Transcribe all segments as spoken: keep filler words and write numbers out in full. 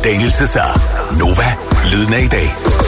Daniel Cesar. Nova, lyden af i dag.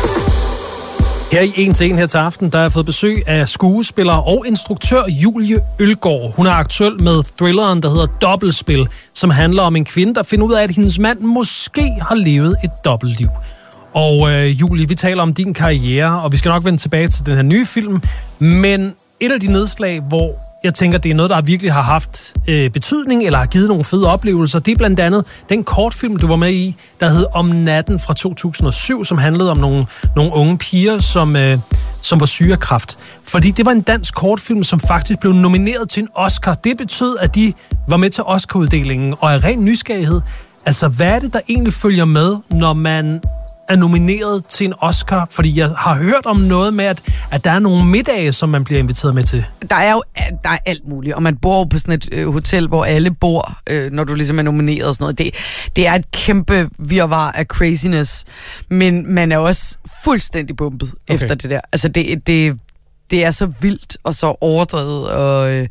Her i En til En her til aften, der har jeg fået besøg af skuespiller og instruktør Julie Ølgaard. Hun er aktuel med thrilleren, der hedder Dobbeltspil, som handler om en kvinde, der finder ud af, at hendes mand måske har levet et dobbeltliv. Og øh, Julie, vi taler om din karriere, og vi skal nok vende tilbage til den her nye film, men et af de nedslag, hvor jeg tænker, det er noget, der virkelig har haft øh, betydning, eller har givet nogle fede oplevelser, det er blandt andet den kortfilm, du var med i, der hed Om natten fra to tusind og syv, som handlede om nogle, nogle unge piger, som, øh, som var syge af kræft. Fordi det var en dansk kortfilm, som faktisk blev nomineret til en Oscar. Det betød, at de var med til Oscar-uddelingen, og af ren nysgerrighed. Altså, hvad er det, der egentlig følger med, når man er nomineret til en Oscar? Fordi jeg har hørt om noget med, at, at der er nogle middage, som man bliver inviteret med til. Der er jo der er alt muligt, og man bor på sådan et øh, hotel, hvor alle bor, øh, når du ligesom er nomineret og sådan noget. Det, det er et kæmpe virvar af craziness, men man er også fuldstændig bumpet okay. efter det der. Altså, det, det, det er så vildt og så overdrevet, og... Øh,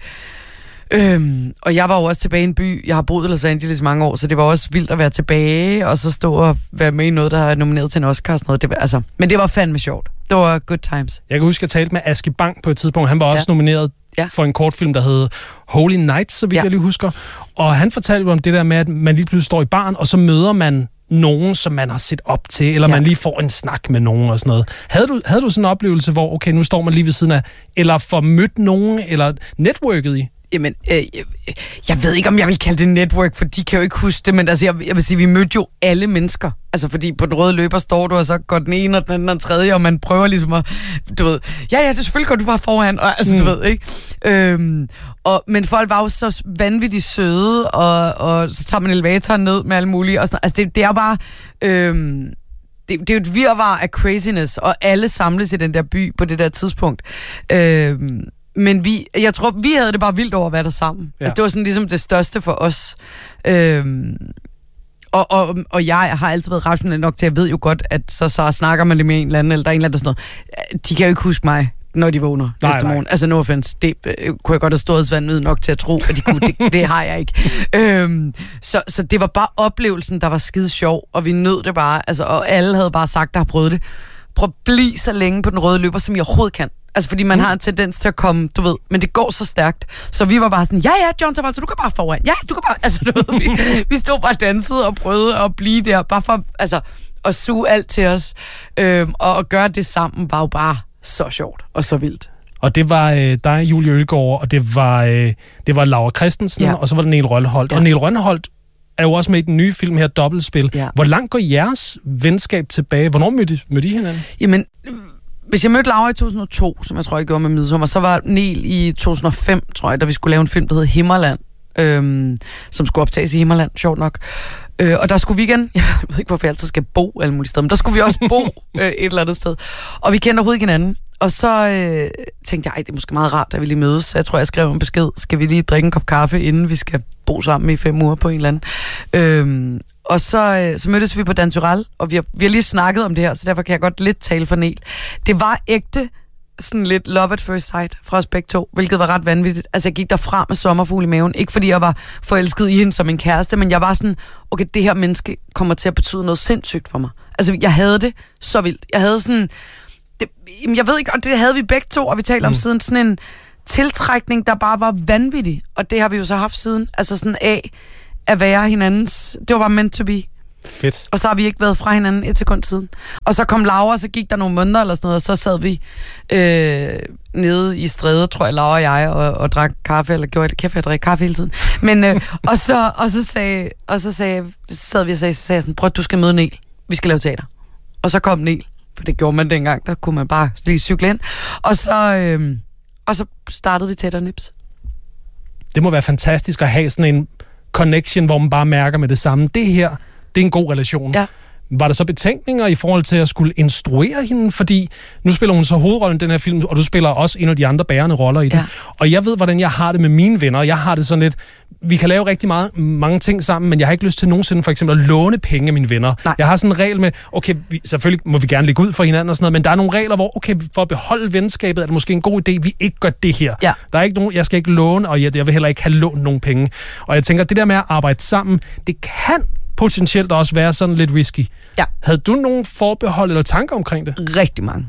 Øhm, og jeg var jo også tilbage i en by. Jeg har boet i Los Angeles i mange år, så det var også vildt at være tilbage, og så stå og være med i noget, der har nomineret til en Oscar og sådan noget. Det var, altså, men det var fandme sjovt. Det var good times. Jeg kan huske, at jeg talte med Aske Bang på et tidspunkt. Han var også ja. nomineret ja. for en kortfilm, der hed Holy Night, så vidt ja. jeg lige husker. Og han fortalte om det der med, at man lige pludselig står i baren, og så møder man nogen, som man har set op til, eller ja. man lige får en snak med nogen og sådan noget. Havde du, havde du sådan en oplevelse, hvor okay, nu står man lige ved siden af, eller får mødt nogen, eller netværket i? Jamen, øh, jeg ved ikke, om jeg vil kalde det network, for de kan jo ikke huske det, men altså, jeg, jeg vil sige, vi mødte jo alle mennesker. Altså, fordi på den røde løber står du, og så går den ene, og den anden, og den tredje, og man prøver ligesom at, du ved, ja, ja, det selvfølgelig går du bare foran, og altså, mm. du ved, ikke? Øhm, og, men folk var jo så vanvittigt søde, og, og så tager man elevatoren ned med alle mulige, og sådan, altså, det, det er bare... Øhm, Det, det er jo et virvar af craziness, og alle samles i den der by på det der tidspunkt. Øhm, men vi, jeg tror, vi havde det bare vildt over at være der sammen. Ja. Altså, det var sådan ligesom det største for os. Øhm, og, og, og jeg har altid været rationel nok til, at jeg ved jo godt, at så, så snakker man lidt med en eller anden, eller der er en eller anden, der sådan noget. De kan jo ikke huske mig, når de vågner nej, næste morgen. Altså, no offense, det øh, kunne jeg godt have stået svandvid nok til at tro, at de kunne. Det, det har jeg ikke. Øhm, så, så det var bare oplevelsen, der var skide sjov, og vi nød det bare. Altså, og alle havde bare sagt, der har prøvet det. Prøv at blive så længe på den røde løber, som jeg overhovedet kan. Altså, fordi man mm. har en tendens til at komme, du ved, men det går så stærkt. Så vi var bare sådan, ja, ja, John Travolta, du kan bare foran. Ja, du kan bare, altså, du ved, vi, vi stod bare og dansede og prøvede at blive der, bare for, altså, at suge alt til os. Øhm, og at gøre det sammen var jo bare så sjovt og så vildt. Og det var øh, dig, Julie Ølgaard, og det var, øh, det var Laura Christensen, ja. og så var det Niel Rønneholt. Ja. Og Niel Rønneholt er jo også med i den nye film her, Dobbeltspil. Ja. Hvor langt går jeres venskab tilbage? Hvornår mødte, mødte I hinanden? Jamen, hvis jeg mødte Laura i to tusind og to, som jeg tror, jeg gjorde med Midsommer, så var Niel i to tusind og fem, tror jeg, da vi skulle lave en film, der hed Himmerland, øhm, som skulle optages i Himmerland, sjovt nok. Øh, og der skulle vi igen, jeg ved ikke, hvorfor jeg altid skal bo alle mulige steder, men der skulle vi også bo øh, et eller andet sted. Og vi kendte overhovedet ikke hinanden. Og så øh, tænkte jeg, ej, det er måske meget rart, at vi lige mødes. Så jeg tror, jeg skrev en besked. Skal vi lige drikke en kop kaffe, inden vi skal bo sammen i fem uger på en eller anden? Øhm, og så, øh, så mødtes vi på Danturell, og vi har, vi har lige snakket om det her, så derfor kan jeg godt lidt tale for Niel. Det var ægte sådan lidt love at first sight fra os begge to, hvilket var ret vanvittigt. Altså, jeg gik derfra med sommerfugl i maven. Ikke fordi jeg var forelsket i hende som en kæreste, men jeg var sådan, okay, det her menneske kommer til at betyde noget sindssygt for mig. Altså, jeg havde det så vildt. Jeg havde sådan... Det, jeg ved ikke, og det havde vi begge to, og vi talte mm. om siden sådan en tiltrækning, der bare var vanvittig. Og det har vi jo så haft siden. Altså sådan af at være hinandens... Det var bare meant to be. Fedt. Og så har vi ikke været fra hinanden et sekund siden. Og så kom Laura, og så gik der nogle måneder eller sådan noget, og så sad vi øh, nede i Stræde, tror jeg, Laura og jeg, og, og drak kaffe, eller gjorde det kæft, jeg drikker kaffe hele tiden. Men, øh, og, så, og så sagde, og så sagde, så sad vi og sagde, så sagde jeg sådan, prøv, du skal møde Niel. Vi skal lave teater. Og så kom Niel, for det gjorde man dengang, der kunne man bare lige cykle ind. Og så, øh, og så startede vi Teater Nips. Det må være fantastisk at have sådan en connection, hvor man bare mærker med det samme. Det her, det er en god relation. Ja. Var der så betænkninger i forhold til at skulle instruere hende? Fordi nu spiller hun så hovedrollen i den her film, og du spiller også en af de andre bærende roller i den. Ja. Og jeg ved, hvordan jeg har det med mine venner. Jeg har det sådan lidt... Vi kan lave rigtig meget, mange ting sammen, men jeg har ikke lyst til nogensinde for eksempel at låne penge af mine venner. Nej. Jeg har sådan en regel med, okay, vi, selvfølgelig må vi gerne lægge ud for hinanden og sådan noget, men der er nogle regler, hvor, okay, for at beholde venskabet, er det måske en god idé, vi ikke gør det her. Ja. Der er ikke nogen, jeg skal ikke låne, og jeg, jeg vil heller ikke have lånt nogen penge. Og jeg tænker, det der med at arbejde sammen, det kan potentielt også være sådan lidt risky. Ja. Havde du nogen forbehold eller tanker omkring det? Rigtig mange.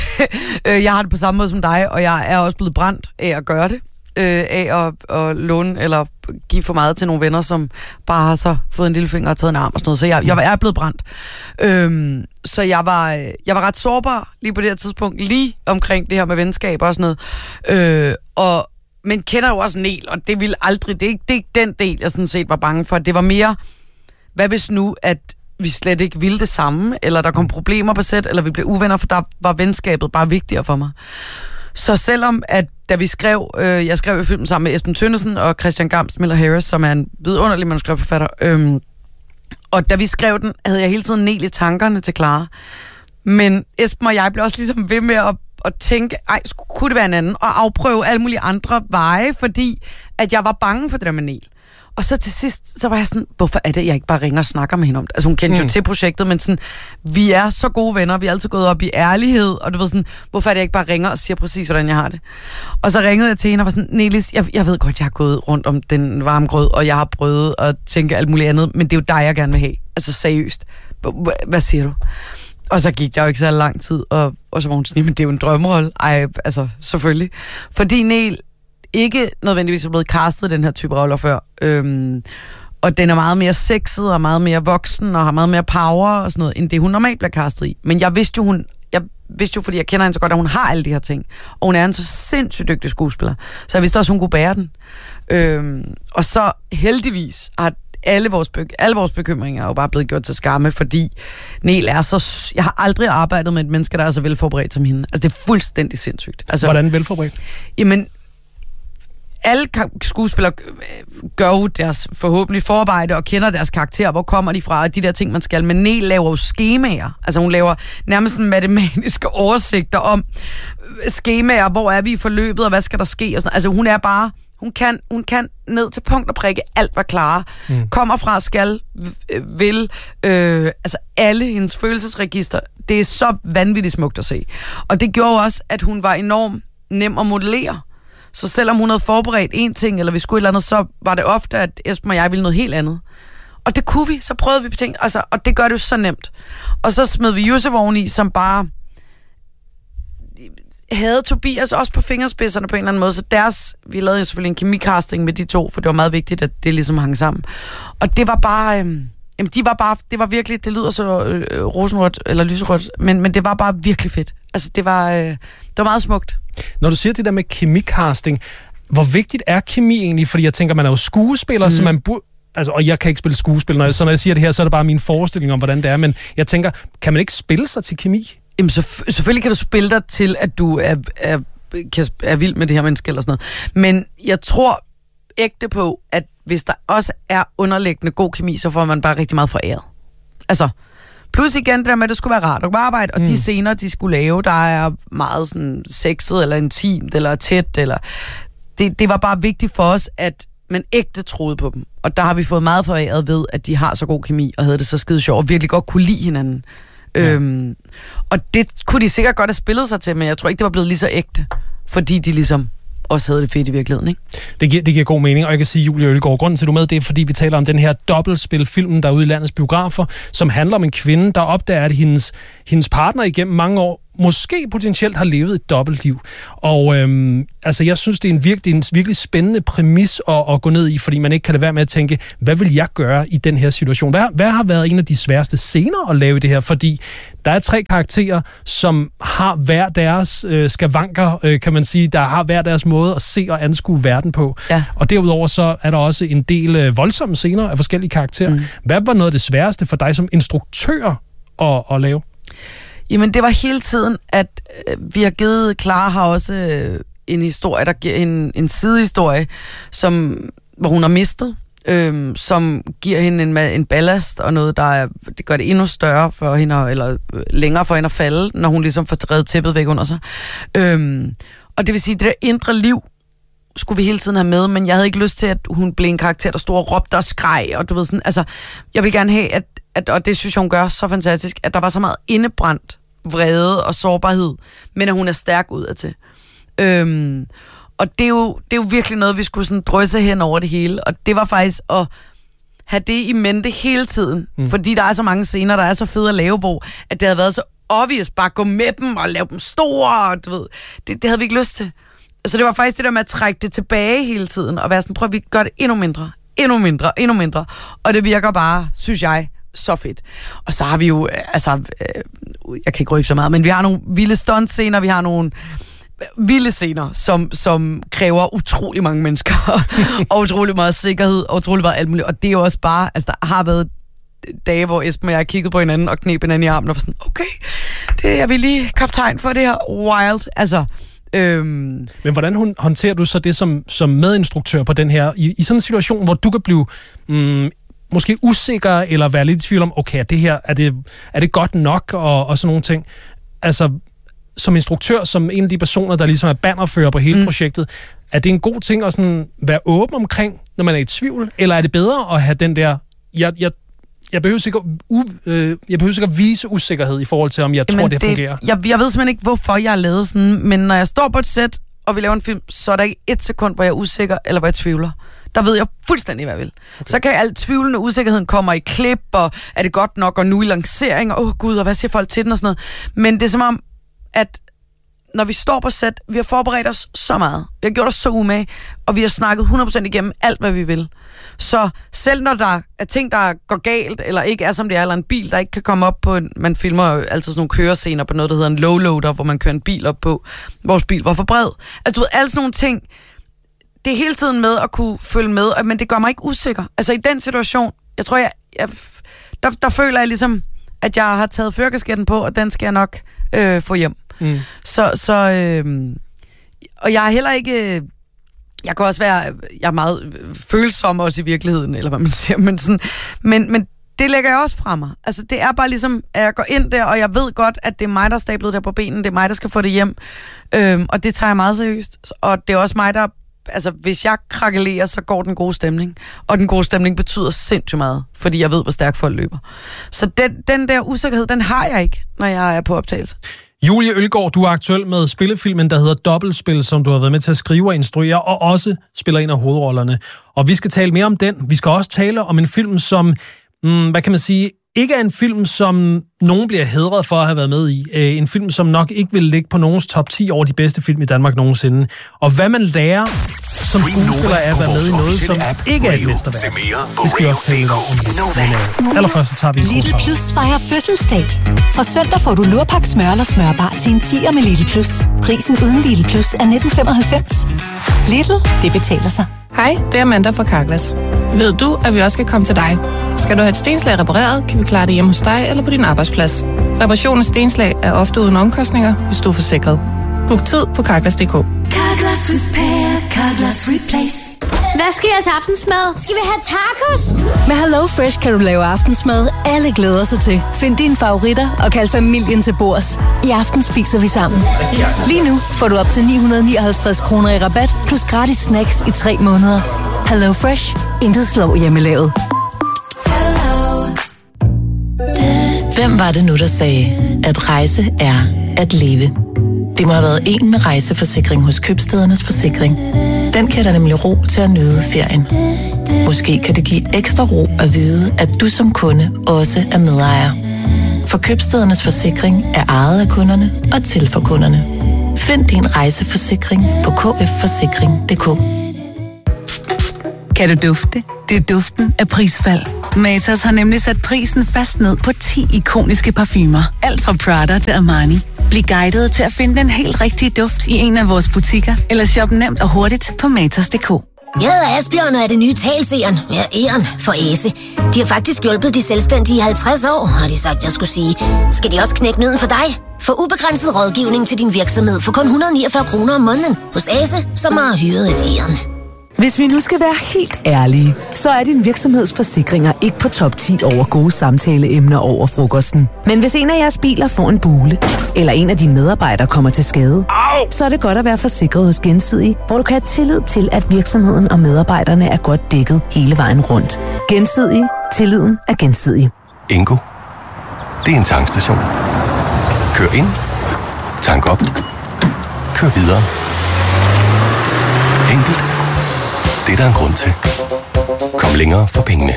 Jeg har det på samme måde som dig, og jeg er også blevet brændt af at gøre det. Øh, af at, at låne eller give for meget til nogle venner, som bare har så fået en lille finger og taget en arm og sådan noget. Så jeg, jeg er blevet brændt. Øhm, så jeg var, jeg var ret sårbar lige på det her tidspunkt, lige omkring det her med venskaber og sådan noget. Øh, og, men kender jo også Nel, og det ville aldrig, det er, ikke, det er ikke den del, jeg sådan set var bange for. Det var mere, hvad hvis nu, at vi slet ikke ville det samme, eller der kom problemer på sæt, eller vi blev uvenner, for der var venskabet bare vigtigere for mig. Så selvom, at da vi skrev, øh, jeg skrev i filmen sammen med Esben Tønnesen og Christian Gamst Miller Harris, som er en vidunderlig manuskriptforfatter, øh, og da vi skrev den, havde jeg hele tiden Nel i tankerne til Clara. Men Esben og jeg blev også ligesom ved med at, at tænke, ej, kunne det være en anden, og afprøve alle mulige andre veje, fordi at jeg var bange for det der med Nel. Og så til sidst, så var jeg sådan, hvorfor er det, jeg ikke bare ringer og snakker med hende om det? Altså hun kendte mm. jo til projektet, men sådan, vi er så gode venner, vi er altid gået op i ærlighed, og du ved sådan, hvorfor er det, jeg ikke bare ringer og siger præcis, hvordan jeg har det? Og så ringede jeg til hende og var sådan, Nelis, jeg, jeg ved godt, jeg har gået rundt om den varme grød, og jeg har prøvet at tænke alt muligt andet, men det er jo dig, jeg gerne vil have. Altså seriøst. Hvad siger du? Og så gik der jo ikke så lang tid, og, og så var hun sådan, men det er jo en drømmerolle. Ej, altså selvfølgelig. Fordi Nel ikke nødvendigvis er blevet castet den her type roller før. Øhm, og den er meget mere sexet og meget mere voksen og har meget mere power og sådan noget, end det hun normalt bliver castet i. Men jeg vidste jo, hun, jeg vidste jo, fordi jeg kender hende så godt, at hun har alle de her ting. Og hun er en så sindssygt dygtig skuespiller. Så jeg vidste også, hun kunne bære den. Øhm, og så heldigvis har alle vores, be- alle vores bekymringer er jo bare blevet gjort til skamme, fordi Nel er så... Jeg har aldrig arbejdet med et menneske, der er så velforberedt som hende. Altså, det er fuldstændig sindssygt. Altså, hvordan velforberedt? Jamen, alle skuespillere gør jo deres forhåbentlig forarbejde og kender deres karakter, hvor kommer de fra, og de der ting, man skal. Men Nel laver jo skemaer. Altså hun laver nærmest sådan matematiske oversigter om skemaer, hvor er vi i forløbet, og hvad skal der ske? Og sådan. Altså hun er bare, hun kan, hun kan ned til punkt og prikke alt, hvad Clara mm. kommer fra, skal, vil, øh, altså alle hendes følelsesregister. Det er så vanvittigt smukt at se. Og det gjorde også, at hun var enormt nem at modellere. Så selvom hun havde forberedt en ting, eller vi skulle et eller andet, så var det ofte, at Esben og jeg ville noget helt andet. Og det kunne vi, så prøvede vi på ting, altså, og det gør det jo så nemt. Og så smed vi Josef oveni, som bare havde Tobias også på fingerspidserne på en eller anden måde, så deres, vi lavede jo selvfølgelig en kemicasting med de to, for det var meget vigtigt, at det ligesom hang sammen. Og det var bare, øh, jamen de var bare, det var virkelig, det lyder så øh, rosenrødt, eller lyserødt, men, men det var bare virkelig fedt. Altså det var, øh, det var meget smukt. Når du siger det der med kemicasting, hvor vigtigt er kemi egentlig? Fordi jeg tænker, man er jo skuespiller, mm. så man burde... Altså, og jeg kan ikke spille skuespil, når jeg, så når jeg siger det her, så er det bare min forestilling om, hvordan det er. Men jeg tænker, kan man ikke spille sig til kemi? Jamen, så, selvfølgelig kan du spille dig til, at du er, er, er, er vild med det her menneske eller sådan noget. Men jeg tror ægte på, at hvis der også er underliggende god kemi, så får man bare rigtig meget foræret. Altså... Plus igen det der med, at det skulle være rart at arbejde, og mm. de scener, de skulle lave, der er meget sådan sexet, eller intimt, eller tæt, eller... Det, det var bare vigtigt for os, at man ægte troede på dem. Og der har vi fået meget foræret ved, at de har så god kemi, og havde det så skide sjovt, og virkelig godt kunne lide hinanden. Ja. Øhm, og det kunne de sikkert godt have spillet sig til, men jeg tror ikke, det var blevet lige så ægte, fordi de ligesom... også havde det fedt i virkeligheden, ikke? Det giver, det giver god mening, og jeg kan sige, Julie Ølgaard, grunden til, at du er med, det er, fordi vi taler om den her dobbeltspilfilm, der er ude i landets biografer, som handler om en kvinde, der opdager, at hendes, hendes partner igennem mange år måske potentielt har levet et dobbeltliv. Og øhm, altså, jeg synes, det er en virkelig, en virkelig spændende præmis at, at gå ned i, fordi man ikke kan lade være med at tænke, hvad vil jeg gøre i den her situation? Hvad, hvad har været en af de sværeste scener at lave i det her? Fordi der er tre karakterer, som har hver deres øh, skavanker, øh, kan man sige, der har hver deres måde at se og anskue verden på. Ja. Og derudover så er der også en del øh, voldsomme scener af forskellige karakterer. Mm. Hvad var noget af det sværeste for dig som instruktør at, at lave? Jamen, det var hele tiden, at øh, vi har givet Clara har også øh, en historie, der giver en, en sidehistorie, som, hvor hun har mistet, øh, som giver hende en, en ballast og noget, der er, det gør det endnu større for hende, eller længere for hende at falde, når hun ligesom får revet tæppet væk under sig. Øh, og det vil sige, det der indre liv skulle vi hele tiden have med, men jeg havde ikke lyst til, at hun blev en karakter, der stod og råbte og skreg, og du ved sådan, altså, jeg vil gerne have, at At, og det synes jeg, hun gør så fantastisk, at der var så meget indebrændt vrede og sårbarhed, men at hun er stærk udadtil. Øhm, og det er, jo, det er jo virkelig noget, vi skulle sådan drysse hen over det hele, og det var faktisk at have det i mente hele tiden. Mm. Fordi der er så mange scener, der er så fede at lave, hvor at det havde været så obvious bare at gå med dem og lave dem store, og du ved, det, det havde vi ikke lyst til. Så det var faktisk det der med at trække det tilbage hele tiden, og være sådan, prøv at vi gør det endnu mindre, endnu mindre, endnu mindre. Og det virker bare, synes jeg, så fedt. Og så har vi jo, altså, øh, jeg kan ikke røbe så meget, men vi har nogle vilde stuntscener, vi har nogle vilde scener, som, som kræver utrolig mange mennesker, og utrolig meget sikkerhed, og utrolig meget alt muligt. Og det er jo også bare, altså der har været dage, hvor Esben og jeg har kigget på hinanden og knep hinanden i armen, og var sådan, okay, det er vi lige kaptajn for det her wild, altså. Øhm. Men hvordan hun, håndterer du så det som, som medinstruktør på den her, i, i sådan en situation, hvor du kan blive mm, måske usikker, eller være lidt i tvivl om, okay, det her, er det, er det godt nok, og, og sådan nogle ting. Altså, som instruktør, som en af de personer, der ligesom er bannerfører på hele mm. projektet, er det en god ting at sådan være åben omkring, når man er i tvivl, eller er det bedre at have den der, jeg, jeg, jeg behøver ikke, u, øh, jeg behøver ikke at vise usikkerhed i forhold til, om jeg Jamen tror, det, det fungerer? Jeg, jeg ved simpelthen ikke, hvorfor jeg har lavet sådan, men når jeg står på et sæt, og vi laver en film, så er der ikke et sekund, hvor jeg er usikker, eller hvor jeg tvivler. Der ved jeg fuldstændig, hvad jeg vil. Okay. Så kan alt tvivlen og usikkerheden komme i klip, og er det godt nok, og nu i lancering, og åh oh, gud, og hvad siger folk til den og sådan noget. Men det er som om, at når vi står på sæt, vi har forberedt os så meget. Vi har gjort os så umage, og vi har snakket hundrede procent igennem alt, hvad vi vil. Så selv når der er ting, der går galt, eller ikke er som det er, eller en bil, der ikke kan komme op på en, man filmer altid sådan nogle kørescener på noget, der hedder en low-loader, hvor man kører en bil op på. Vores bil var for bred. Altså du ved, alle sådan nogle ting, det er hele tiden med at kunne følge med, men det gør mig ikke usikker. Altså i den situation, jeg tror, jeg, jeg der, der føler jeg ligesom, at jeg har taget førerkasketten på, og den skal jeg nok øh, få hjem. Mm. Så, så øh, og jeg er heller ikke, jeg kan også være, jeg er meget følsom også i virkeligheden, eller hvad man siger, men, sådan, men, men det lægger jeg også fra mig. Altså det er bare ligesom, at jeg går ind der, og jeg ved godt, at det er mig, der er stablet der på benen, det er mig, der skal få det hjem, øhm, og det tager jeg meget seriøst. Og det er også mig, der, altså hvis jeg krakelerer, så går den gode stemning, og den gode stemning betyder sindssygt meget, fordi jeg ved, hvor stærkt folk løber. Så den, den der usikkerhed, den har jeg ikke, når jeg er på optagelse. Julie Ølgaard, du er aktuel med spillefilmen, der hedder Dobbeltspil, som du har været med til at skrive og instruere, og også spiller en af hovedrollerne. Og vi skal tale mere om den. Vi skal også tale om en film, som, mm, hvad kan man sige, ikke er en film, som nogen bliver hædret for at have været med i. En film, som nok ikke vil ligge på nogens top ti over de bedste film i Danmark nogensinde. Og hvad man lærer som skuespiller er at være med i noget, som ikke er et mesterværk. Det skal vi også tale om. Men allerførst så tager vi en Lidl Plus fejrer fødselsdag. Fra søndag får du Lurpak smør eller smørbar til en tier med Lidl Plus. Prisen uden Lidl Plus er nitten femoghalvfems. Lidl, det betaler sig. Hej, det er Amanda fra Carglass. Ved du, at vi også skal komme til dig? Skal du have et stenslag repareret, kan vi klare det hjemme hos dig eller på din arbejdsplads. Reparation af stenslag er ofte uden omkostninger, hvis du er forsikret. Book tid på Carglass punktum d k. Carglass Repair, Carglass Replace. Hvad skal jeg til aftensmad? Skal vi have tacos? Med Hello Fresh kan du lave aftensmad, alle glæder sig til. Find dine favoritter og kald familien til bords. I aften spiser vi sammen. Lige nu får du op til ni hundrede nioghalvtreds kroner i rabat, plus gratis snacks i tre måneder. Hello Fresh. Intet slår hjemmelavet. Hvem var det nu, der sagde, at rejse er at leve? Det må have været en med rejseforsikring hos Købstædernes Forsikring. Den kan der nemlig ro til at nyde ferien. Måske kan det give ekstra ro at vide, at du som kunde også er medejer. For Købstædernes Forsikring er ejet af kunderne og til for kunderne. Find din rejseforsikring på k f forsikring punktum d k. Kan du dufte? Det er duften af prisfald. Matas har nemlig sat prisen fast ned på ti ikoniske parfumer. Alt fra Prada til Armani. Bliv guidet til at finde den helt rigtige duft i en af vores butikker, eller shop nemt og hurtigt på matas punktum d k. Jeg hedder Asbjørn og er det nye talseren. Ja, Eren for Æse. De har faktisk hjulpet de selvstændige i halvtreds år, har de sagt, jeg skulle sige. Skal de også knække nøden for dig? Få ubegrænset rådgivning til din virksomhed for kun et hundrede og niogfyrre kroner om måneden hos Æse, som har hyret et Eren. Hvis vi nu skal være helt ærlige, så er din virksomhedsforsikringer ikke på top ti over gode samtaleemner over frokosten. Men hvis en af jeres biler får en bule, eller en af dine medarbejdere kommer til skade, Au! så er det godt at være forsikret hos Gensidige, hvor du kan have tillid til, at virksomheden og medarbejderne er godt dækket hele vejen rundt. Gensidige. Tilliden er gensidig. Ingo. Det er en tankstation. Kør ind. Tank op. Kør videre. Enkelt. Det er der en grund til. Kom længere for pengene.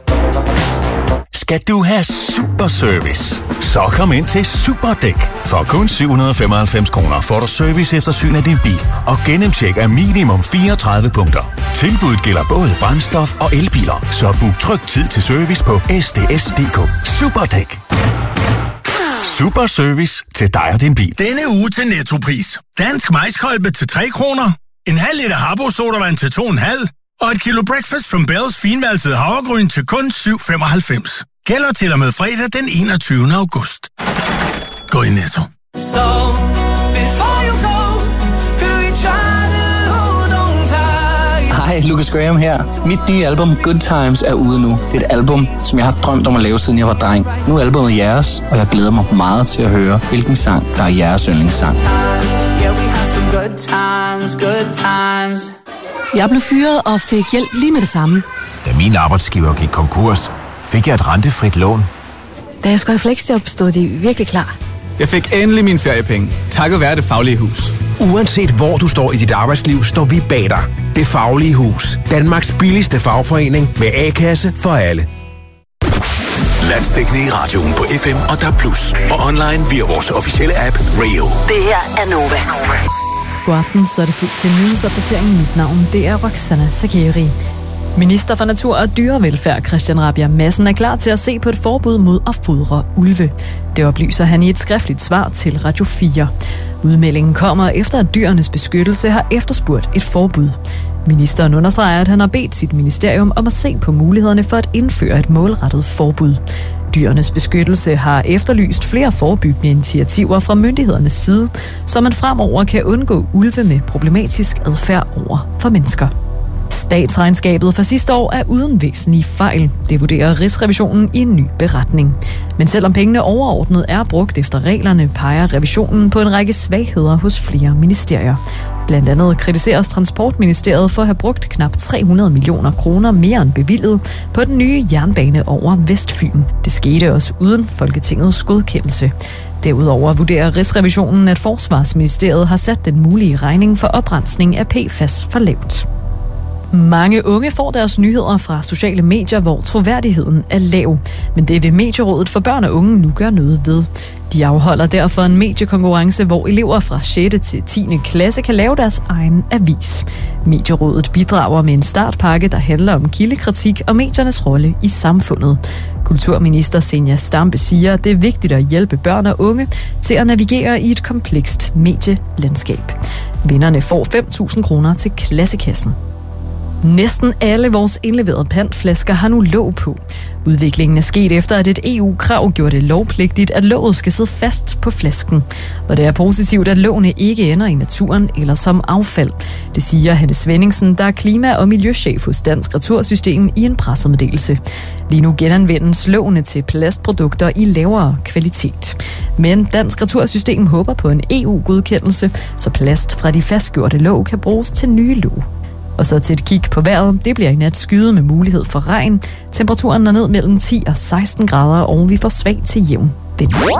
Skal du have super service? Så kom ind til Superdæk. For kun syv hundrede og femoghalvfems kroner får du service efter syn af din bil og gennemtjek af minimum fireogtredive punkter. Tilbuddet gælder både brændstof og elbiler, så book tryg tid til service på s d s punktum d k. Superdæk. Super service til dig og din bil. Denne uge til Nettopris. Dansk majskolbe til tre kroner. En halv liter Habbo sodavand til to komma fem. Og et kilo Breakfast from Bells finvalset havregryn til kun syv femoghalvfems. Gælder til og med fredag den enogtyvende august. Gå i Netto. So, before you go, could we try to hold on tight? Hej, Lucas Graham her. Mit nye album Good Times er ude nu. Det er et album, som jeg har drømt om at lave, siden jeg var dreng. Nu er albumet jeres, og jeg glæder mig meget til at høre, hvilken sang, der er jeres yndlingssang. Yeah, we had some good times, good times. Jeg blev fyret og fik hjælp lige med det samme. Da min arbejdsgiver gik konkurs, fik jeg et rentefrit lån. Da jeg skulle i fleksjob, stod de virkelig klar. Jeg fik endelig mine feriepenge, takket være Det Faglige Hus. Uanset hvor du står i dit arbejdsliv, står vi bag dig. Det Faglige Hus. Danmarks billigste fagforening med A-kasse for alle. Landsdækkende i radioen på F M og D A B plus, og online via vores officielle app Rayo. Det her er Nova. God aften, så er det tid til nyhedsopdateringen. Mit navn, det er Roxana Sakeri. Minister for Natur og Dyrevelfærd Christian Rabjerg Madsen er klar til at se på et forbud mod at fodre ulve. Det oplyser han i et skriftligt svar til Radio fire. Udmeldingen kommer efter, at Dyrenes Beskyttelse har efterspurgt et forbud. Ministeren understreger, at han har bedt sit ministerium om at se på mulighederne for at indføre et målrettet forbud. Dyrenes Beskyttelse har efterlyst flere forebyggende initiativer fra myndighedernes side, så man fremover kan undgå ulve med problematisk adfærd over for mennesker. Statsregnskabet for sidste år er uden væsentlige fejl. Det vurderer Rigsrevisionen i en ny beretning. Men selvom pengene overordnet er brugt efter reglerne, peger revisionen på en række svagheder hos flere ministerier. Blandt andet kritiseres Transportministeriet for at have brugt knap tre hundrede millioner kroner mere end bevilget på den nye jernbane over Vestfyn. Det skete også uden Folketingets godkendelse. Derudover vurderer Rigsrevisionen, at Forsvarsministeriet har sat den mulige regning for oprensning af P F A S for lavt. Mange unge får deres nyheder fra sociale medier, hvor troværdigheden er lav. Men det vil Medierådet for Børn og Unge nu gøre noget ved. De afholder derfor en mediekonkurrence, hvor elever fra sjette til tiende klasse kan lave deres egen avis. Medierådet bidrager med en startpakke, der handler om kildekritik og mediernes rolle i samfundet. Kulturminister Zenia Stampe siger, at det er vigtigt at hjælpe børn og unge til at navigere i et komplekst medielandskab. Vinderne får fem tusind kroner til klassekassen. Næsten alle vores indleverede pantflasker har nu låg på. Udviklingen er sket efter, at et E U-krav gjorde det lovpligtigt, at låget skal sidde fast på flasken. Og det er positivt, at lågene ikke ender i naturen eller som affald. Det siger Hanne Svenningsen, der er klima- og miljøchef hos Dansk Retursystem, i en pressemeddelelse. Lige nu genanvendes lågene til plastprodukter i lavere kvalitet. Men Dansk Retursystem håber på en E U-godkendelse, så plast fra de fastgjorte låg kan bruges til nye låg. Og så til et kig på vejret. Det bliver i nat skyet med mulighed for regn. Temperaturen er ned mellem ti og seksten grader, og vi får svag til jævn vind.